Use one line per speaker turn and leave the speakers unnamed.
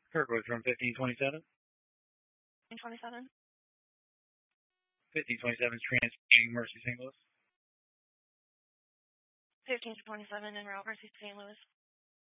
Kirkwood from 1527.
27.
1527 is transferring Mercy St. Louis.
15 to 27 in route, Mercy St. Louis.